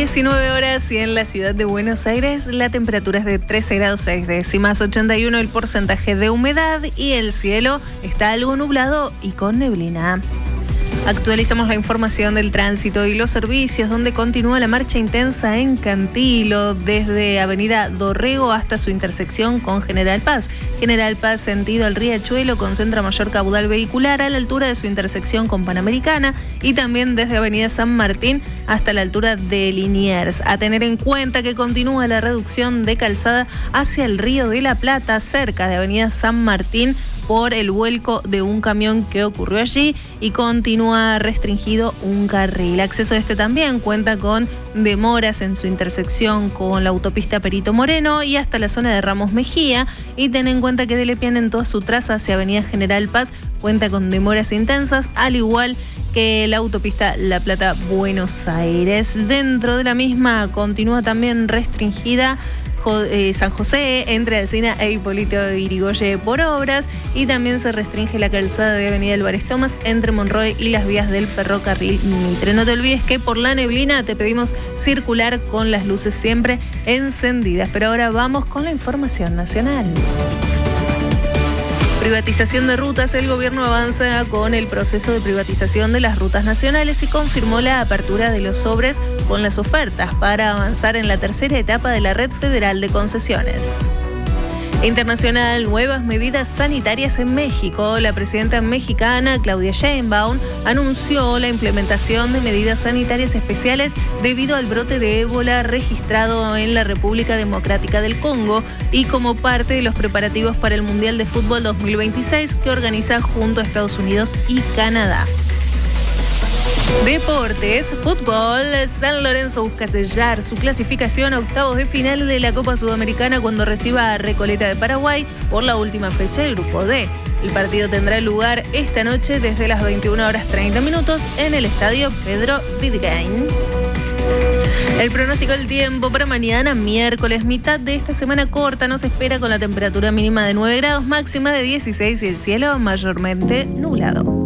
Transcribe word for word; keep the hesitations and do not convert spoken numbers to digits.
diecinueve horas y en la ciudad de Buenos Aires la temperatura es de trece grados seis décimas, ochenta y uno el porcentaje de humedad y el cielo está algo nublado y con neblina. Actualizamos la información del tránsito y los servicios, donde continúa la marcha intensa en Cantilo, desde Avenida Dorrego hasta su intersección con General Paz. General Paz, sentido al Riachuelo, concentra mayor caudal vehicular a la altura de su intersección con Panamericana y también desde Avenida San Martín hasta la altura de Liniers. A tener en cuenta que continúa la reducción de calzada hacia el Río de la Plata, cerca de Avenida San Martín, por el vuelco de un camión que ocurrió allí y continúa restringido un carril. Acceso a este también cuenta con demoras en su intersección con la autopista Perito Moreno y hasta la zona de Ramos Mejía. Y ten en cuenta que Delepiane en toda su traza hacia Avenida General Paz cuenta con demoras intensas, al igual que la autopista La Plata-Buenos Aires. Dentro de la misma continúa también restringida San José entre Alsina e Hipólito Yrigoyen por obras, y también se restringe la calzada de Avenida Álvarez Thomas entre Monroe y las vías del ferrocarril Mitre. No te olvides que por la neblina te pedimos circular con las luces siempre encendidas. Pero ahora vamos con la información nacional. Privatización de rutas. El gobierno avanza con el proceso de privatización de las rutas nacionales y confirmó la apertura de los sobres con las ofertas para avanzar en la tercera etapa de la red federal de concesiones. Internacional, nuevas medidas sanitarias en México. La presidenta mexicana, Claudia Sheinbaum, anunció la implementación de medidas sanitarias especiales debido al brote de ébola registrado en la República Democrática del Congo y como parte de los preparativos para el Mundial de Fútbol dos mil veintiséis que organiza junto a Estados Unidos y Canadá. Deportes, fútbol. San Lorenzo busca sellar su clasificación a octavos de final de la Copa Sudamericana cuando reciba a Recoleta de Paraguay por la última fecha del Grupo D. El partido tendrá lugar esta noche desde las veintiuna horas treinta minutos en el estadio Pedro Vidgain. El pronóstico del tiempo para mañana, miércoles, mitad de esta semana corta, nos espera con la temperatura mínima de nueve grados, máxima de dieciséis y el cielo mayormente nublado.